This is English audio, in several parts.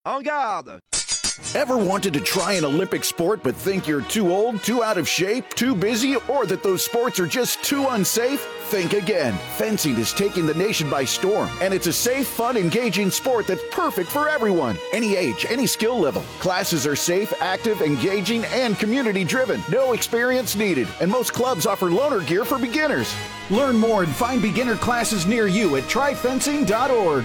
En garde! Ever wanted to try an Olympic sport but think you're too old, too out of shape, too busy, or that those sports are just too unsafe? Think again. Fencing is taking the nation by storm, and it's a safe, fun, engaging sport that's perfect for everyone. Any age, any skill level. Classes are safe, active, engaging, and community-driven. No experience needed, and most clubs offer loaner gear for beginners. Learn more and find beginner classes near you at tryfencing.org.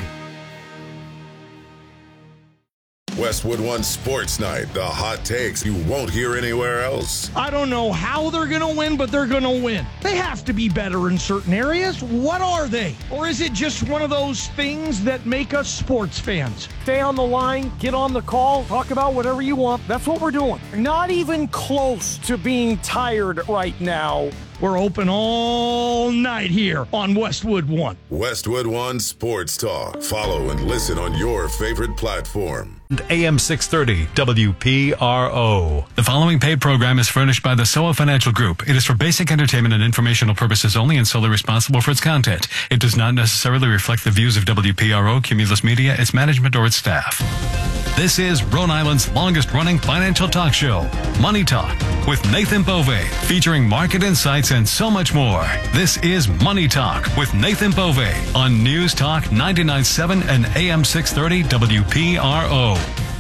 Westwood One Sports Night, the hot takes you won't hear anywhere else. I don't know how they're going to win, but they're going to win. They have to be better in certain areas. What are they? Or is it just one of those things that make us sports fans? Stay on the line, get on the call, talk about whatever you want. That's what we're doing. Not even close to being tired right now. We're open all night here on Westwood One. Westwood One Sports Talk. Follow and listen on your favorite platform. AM 630 WPRO. The following paid program is furnished by the SOA Financial Group. It is for basic entertainment and informational purposes only and solely responsible for its content. It does not necessarily reflect the views of WPRO, Cumulus Media, its management, or its staff. This is Rhode Island's longest-running financial talk show, Money Talk, with Nathan Bove, featuring market insights and so much more. This is Money Talk with Nathan Bove on News Talk 99.7 and AM 630 WPRO.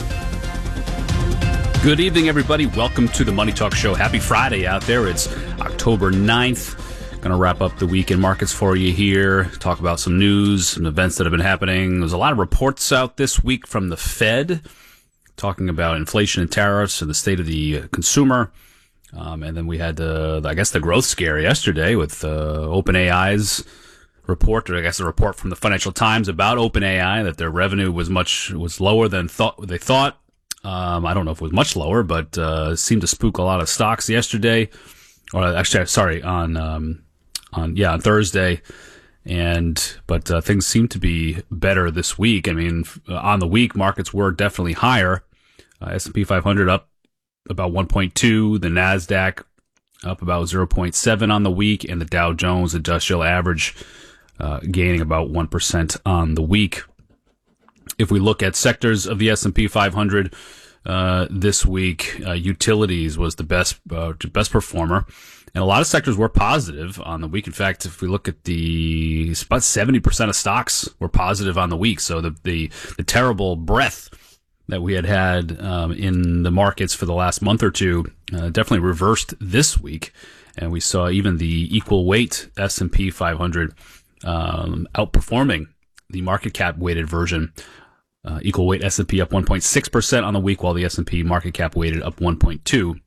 Good evening, everybody. Welcome to the Money Talk Show. Happy Friday out there. It's October 9th. Going to wrap up the week in markets for you here, talk about some news, some events that have been happening. There's a lot of reports out this week from the Fed talking about inflation and tariffs and the state of the consumer. And then we had, the growth scare yesterday with OpenAI's report, or I guess a report from the Financial Times about OpenAI, that their revenue was lower than they thought. I don't know if it was much lower, but seemed to spook a lot of stocks yesterday. Or actually, sorry, on Thursday. But things seem to be better this week. I mean, on the week, markets were definitely higher. S&P 500 up about 1.2, the NASDAQ up about 0.7 on the week, and the Dow Jones Industrial Average gaining about 1% on the week. If we look at sectors of the S&P 500 this week, utilities was the best performer. And a lot of sectors were positive on the week. In fact, if we look at about 70% of stocks were positive on the week. So the terrible breath that we had in the markets for the last month or two definitely reversed this week. And we saw even the equal weight S&P 500 outperforming the market cap weighted version. Equal weight S&P up 1.6% on the week, while the S&P market cap weighted up 1.2%.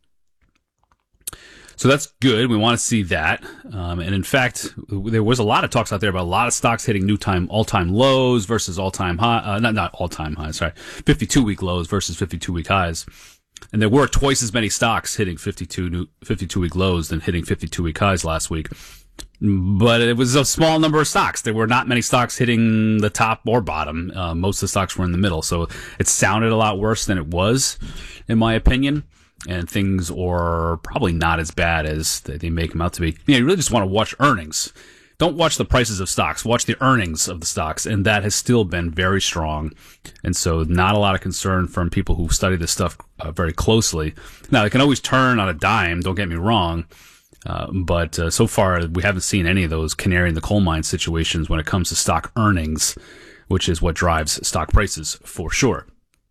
So that's good. We want to see that. And in fact, there was a lot of talks out there about a lot of stocks hitting all-time lows versus all-time high, not all-time highs, sorry, 52-week lows versus 52-week highs. And there were twice as many stocks hitting 52-week lows than hitting 52-week highs last week. But it was a small number of stocks. There were not many stocks hitting the top or bottom. Most of the stocks were in the middle. So it sounded a lot worse than it was, in my opinion. And things are probably not as bad as they make them out to be. You really just want to watch earnings. Don't watch the prices of stocks. Watch the earnings of the stocks. And that has still been very strong. And so not a lot of concern from people who study this stuff very closely. Now, it can always turn on a dime. Don't get me wrong. But so far, we haven't seen any of those canary in the coal mine situations when it comes to stock earnings, which is what drives stock prices for sure.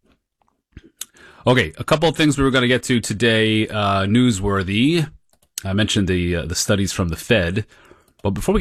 Okay, a couple of things we were going to get to today, newsworthy. I mentioned the studies from the Fed, but before we